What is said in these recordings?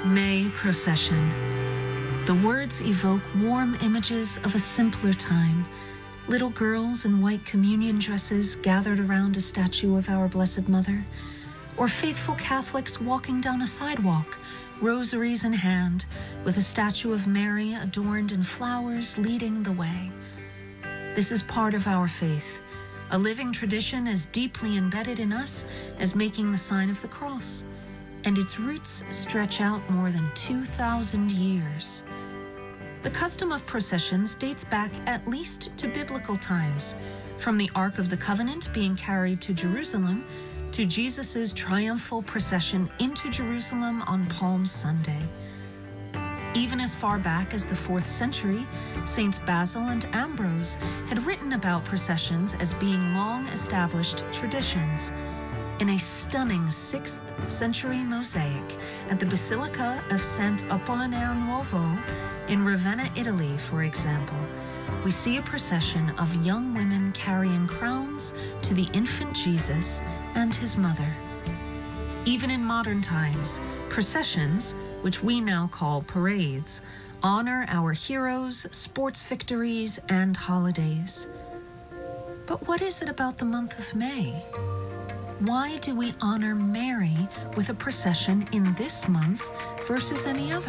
May procession. The words evoke warm images of a simpler time. Little girls in white communion dresses gathered around a statue of our Blessed Mother, or faithful Catholics walking down a sidewalk, rosaries in hand, with a statue of Mary adorned in flowers leading the way. This is part of our faith, a living tradition as deeply embedded in us as making the sign of the cross, and its roots stretch out more than 2,000 years. The custom of processions dates back at least to biblical times, from the Ark of the Covenant being carried to Jerusalem to Jesus' triumphal procession into Jerusalem on Palm Sunday. Even as far back as the 4th century, Saints Basil and Ambrose had written about processions as being long-established traditions. In a stunning 6th century mosaic at the Basilica of Sant Apollinare Nuovo in Ravenna, Italy, for example, we see a procession of young women carrying crowns to the infant Jesus and his mother. Even in modern times, processions, which we now call parades, honor our heroes, sports victories, and holidays. But what is it about the month of May? Why do we honor Mary with a procession in this month versus any other?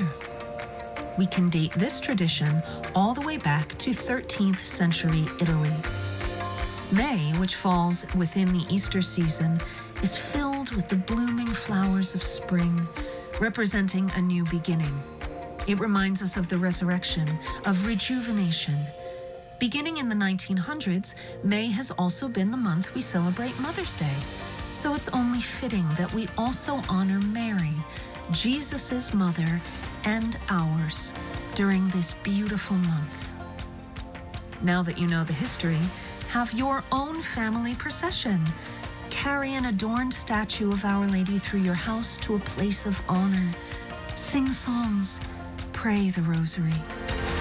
We can date this tradition all the way back to 13th century Italy. May, which falls within the Easter season, is filled with the blooming flowers of spring, representing a new beginning. It reminds us of the resurrection, of rejuvenation. Beginning in the 1900s, May has also been the month we celebrate Mother's Day, so it's only fitting that we also honor Mary, Jesus' mother, and ours during this beautiful month. Now that you know the history, have your own family procession. Carry an adorned statue of Our Lady through your house to a place of honor. Sing songs, pray the rosary.